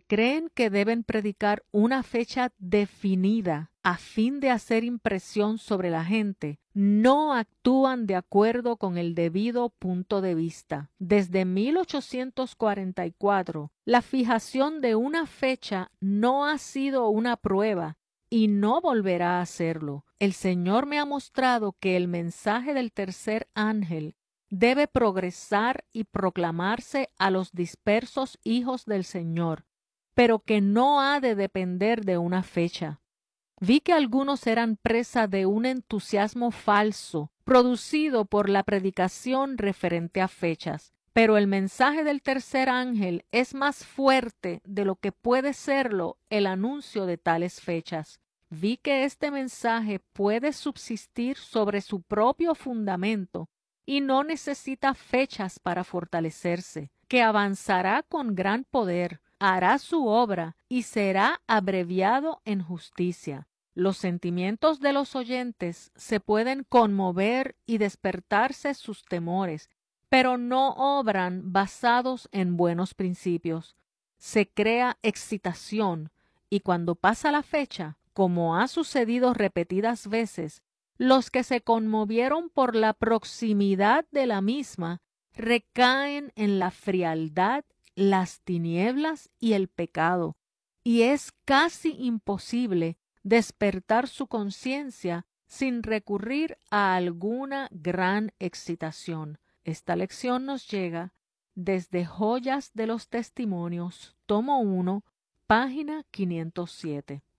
creen que deben predicar una fecha definida a fin de hacer impresión sobre la gente, no actúan de acuerdo con el debido punto de vista. Desde 1844, la fijación de una fecha no ha sido una prueba y no volverá a serlo. El Señor me ha mostrado que el mensaje del tercer ángel debe progresar y proclamarse a los dispersos hijos del Señor, pero que no ha de depender de una fecha. Vi que algunos eran presa de un entusiasmo falso, producido por la predicación referente a fechas, pero el mensaje del tercer ángel es más fuerte de lo que puede serlo el anuncio de tales fechas. Vi que este mensaje puede subsistir sobre su propio fundamento y no necesita fechas para fortalecerse, que avanzará con gran poder, hará su obra y será abreviado en justicia. Los sentimientos de los oyentes se pueden conmover y despertarse sus temores, pero no obran basados en buenos principios. Se crea excitación y cuando pasa la fecha, como ha sucedido repetidas veces, los que se conmovieron por la proximidad de la misma recaen en la frialdad, las tinieblas y el pecado, y es casi imposible despertar su conciencia sin recurrir a alguna gran excitación. Esta lección nos llega desde Joyas de los Testimonios, tomo 1, página 507.